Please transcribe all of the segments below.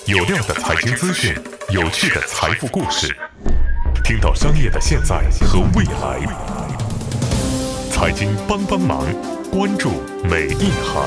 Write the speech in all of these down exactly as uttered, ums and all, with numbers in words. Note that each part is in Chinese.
有料的财经资讯，有趣的财富故事，听到商业的现在和未来。财经帮帮忙，关注每一行。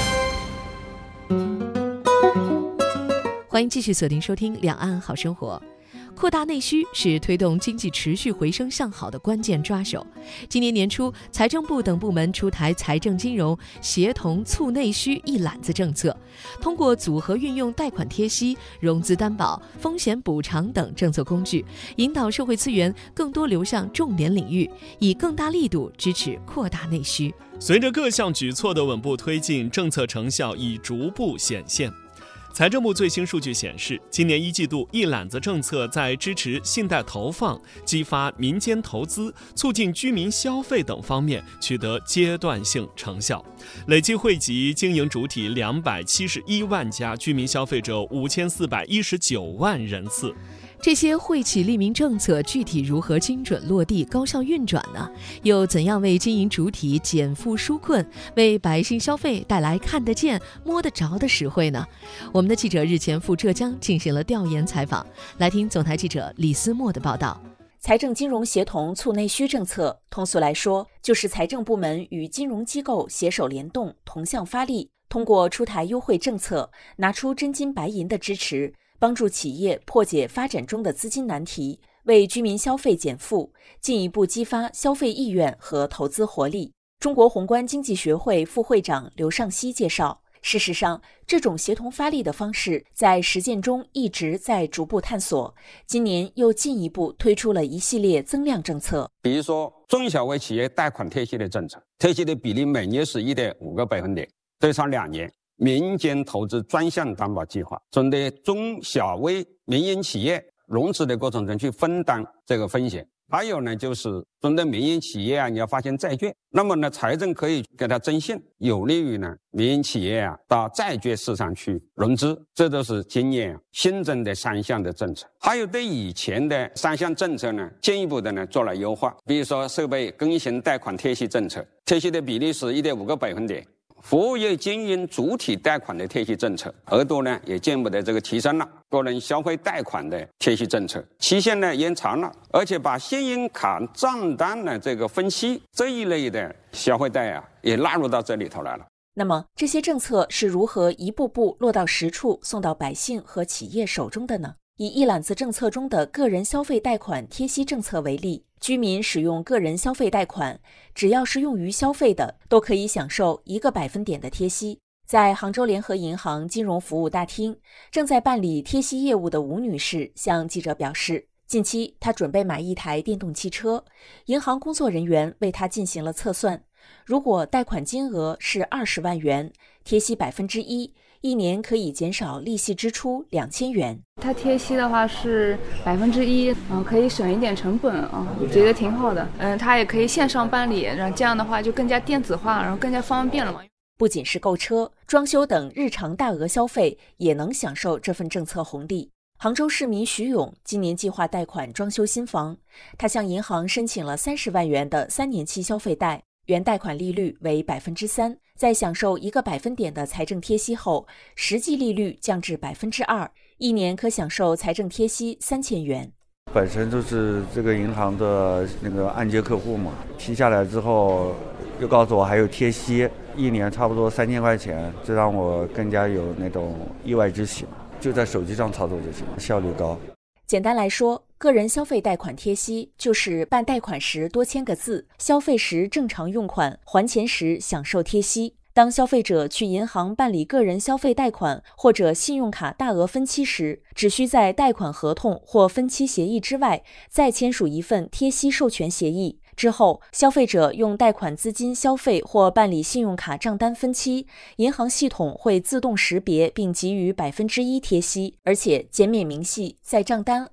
欢迎继续锁定收听两岸好生活。扩大内需是推动经济持续回升向好的关键抓手。今年年初，财政部等部门出台财政金融协同促内需一揽子政策，通过组合运用贷款贴息、融资担保、风险补偿等政策工具，引导社会资源更多流向重点领域，以更大力度支持扩大内需。 随着各项举措的稳步推进，政策成效已逐步显现。财政部最新数据显示，今年一季度一揽子政策在支持信贷投放、激发民间投资、促进居民消费等方面取得阶段性成效，累计惠及经营主体两百七十一万家，居民消费者五千四百一十九万人次。 这些惠企利民政策具体如何精准落地、高效运转呢？又怎样为经营主体减负纾困，为百姓消费带来看得见、摸得着的实惠呢？我们的记者日前赴浙江进行了调研采访，来听总台记者李思墨的报道。 财政金融协同促内需政策，通俗来说，就是财政部门与金融机构携手联动，同向发力，通过出台优惠政策，拿出真金白银的支持，帮助企业破解发展中的资金难题，为居民消费减负，进一步激发消费意愿和投资活力。中国宏观经济学会副会长刘尚希介绍，事实上，这种协同发力的方式在实践中一直在逐步探索，今年又进一步推出了一系列增量政策。 比如说，中小微企业贷款贴息的政策，贴息的比例每年是 一点五个百分点，最长两年。民间投资专项担保计划，针对中小微民营企业融资的过程中去分担这个风险。还有呢，就是针对民营企业啊，你要发行债券，那么呢，财政可以给它征信，有利于呢民营企业啊到债券市场去融资。这都是今年新增的三项的政策。还有对以前的三项政策呢，进一步的呢做了优化。比如说，设备更新贷款贴息政策，贴息的比例是 一点五个百分点。服务业经营主体贷款的贴息政策额度呢也进一步的这个提升了，个人消费贷款的贴息政策期限呢延长了，而且把信用卡账单的这个分期这一类的消费贷啊也纳入到这里头来了。 那么这些政策是如何一步步落到实处，送到百姓和企业手中的呢？以一揽子政策中的个人消费贷款贴息政策为例，居民使用个人消费贷款，只要是用于消费的，都可以享受一个百分点的贴息。在杭州联合银行金融服务大厅，正在办理贴息业务的吴女士向记者表示，近期她准备买一台电动汽车，银行工作人员为她进行了测算，如果贷款金额是二十万元，贴息百分之一，一年可以减少利息支出两千元。 它贴息的话是百分之一，嗯，可以省一点成本啊，我觉得挺好的。嗯，它也可以线上办理，然后这样的话就更加电子化，然后更加方便了嘛。 不仅是购车、装修等日常大额消费，也能享受这份政策红利。杭州市民徐勇今年计划贷款装修新房，他向银行申请了三十万元的三年期消费贷。原贷款利率为百分之三，在享受一个百分点的财政贴息后，实际利率降至百分之二，一年可享受财政贴息三千元。 本身就是这个银行的那个按揭客户嘛，批下来之后又告诉我还有贴息，一年差不多三千块钱，这让我更加有那种意外之喜，就在手机上操作就行，效率高。 简单来说，个人消费贷款贴息就是办贷款时多签个字，消费时正常用款，还钱时享受贴息。当消费者去银行办理个人消费贷款或者信用卡大额分期时，只需在贷款合同或分期协议之外再签署一份贴息授权协议。之后，消费者用贷款资金消费或办理信用卡账单分期，银行系统会自动识别并给予百分之一贴息，而且减免明细，在账单